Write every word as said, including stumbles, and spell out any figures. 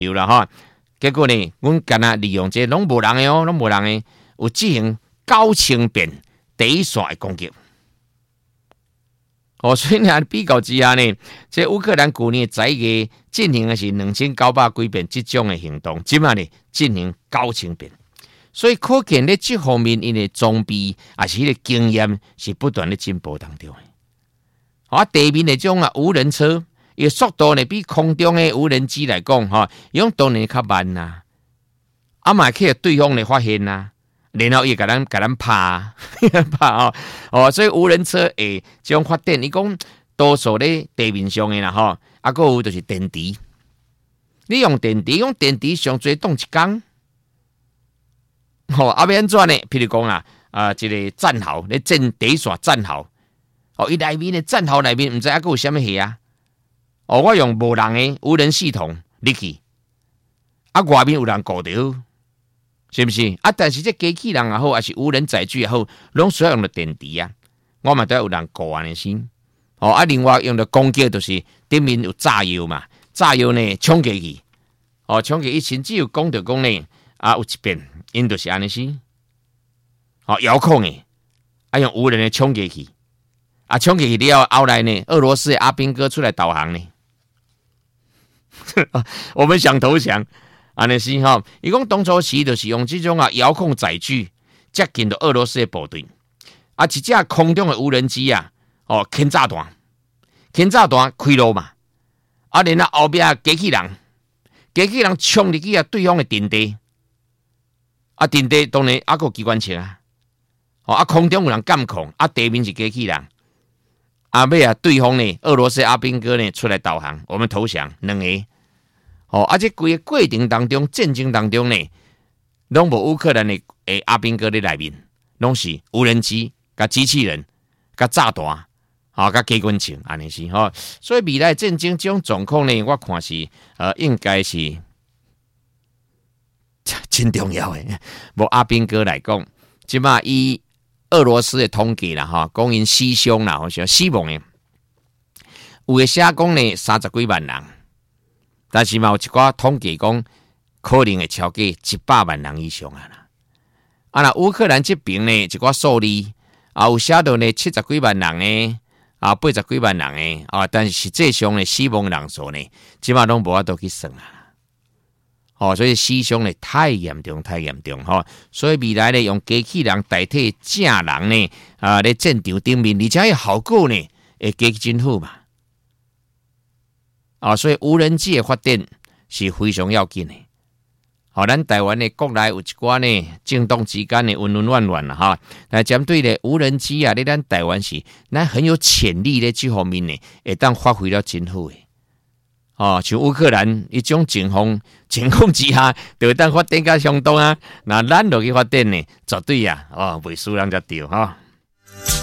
有了哈。结果呢，阮干那利用这拢无人的哦，拢无人的，有进行高清变第一线的攻击。哦，所以呢，比较之下呢，这乌克兰去年十一月进行的是两千九百几遍这种的行动，即马呢进行高清变，所以可见咧这方面因的装备也是迄个经验是不断的进步当中的。啊，地面那种啊无人车，伊速度呢比空中的无人机来讲，哈，用当然较慢呐、啊，啊嘛去对方呢发现呐、啊。然后伊甲咱甲咱拍拍哦哦，所以无人车诶，这种发电，伊讲多数咧地面上诶啦吼，啊个有就是电池，你用电池，用电池上最动一工，吼、哦，啊要安怎呢？譬如讲啊，啊一个战壕咧建第一线战壕，哦，伊内面诶战壕内面毋知啊个有啥物戏啊？哦，我用无人诶无人系统入去，啊外面有人顾着。是不是啊？但是这机器人也好，还是无人载具也好，拢需要用到电池啊。我嘛都要有人顾安尼先。哦，啊，另外用到攻击就是顶面有炸药嘛，炸药呢冲击去。哦，冲击以前只有讲到讲呢，啊有一遍，因就是安尼先。哦，遥控的，啊用无人的冲击去，啊冲击去了后来呢，俄罗斯的阿兵哥出来导航呢。我们想投降。安尼是吼，伊讲当初时就是用这种啊遥控载具接近到俄罗斯的部队，啊一只空中的无人机啊，哦轻炸弹，轻炸弹开路嘛，啊然后后边机器人，机器人冲入去啊对方的阵地，啊阵地当然啊个机关枪啊，哦啊空中有人监控，啊地面是机器人，啊尾啊对方呢俄罗斯阿兵哥呢出来导航，我们投降两个。哦，而且规个过程当中，战争当中呢，拢无乌克兰的诶阿兵哥咧内面，拢是无人机、甲机器人、甲炸弹，啊，甲机关枪安尼是吼。所以未来战争这种状况呢，我看是呃应该是真重要诶。无阿兵哥来讲，即马以俄罗斯的统计啦，哈，讲因死伤啦，好像死亡诶，有诶写讲呢三十几万人。但是嘛，有一寡统计讲，可能会超过一百万人以上啊啦。啊，那乌克兰这边呢，一寡数字啊，有写到呢七十几万人呢，啊八十几万人呢，啊，但是实际上呢，死亡人数呢，基本上拢无法度去算啊。哦，所以死伤呢太严重，太严重哈、哦。所以未来呢，用机器人代替正人呢，啊，咧战场顶面，而且效果呢，会加真好嘛。啊、哦，所以无人机的发展是非常要紧的。好、哦，咱台湾的国内有一寡呢政党之间的温温乱乱啦哈。那针对的无人机啊，你咱台湾是咱很有潜力的这方面呢，会当发挥了真好的。哦，像乌克兰一种情况情况之下，就会当发展甲相当啊。那咱落去发展呢，绝对啊，哦，袂输人家掉哈。